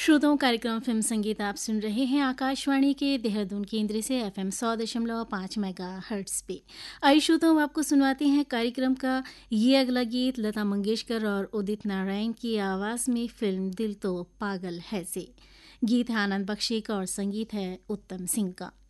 श्रोताओं, कार्यक्रम फिल्म संगीत आप सुन रहे हैं आकाशवाणी के देहरादून केंद्र से FM 100.5 मेगाहर्ट्ज पे। आइए श्रोताओं, आपको सुनवाते हैं कार्यक्रम का ये अगला गीत लता मंगेशकर और उदित नारायण की आवाज़ में फिल्म दिल तो पागल है से। गीत है आनंद बख्शी का और संगीत है उत्तम सिंह का।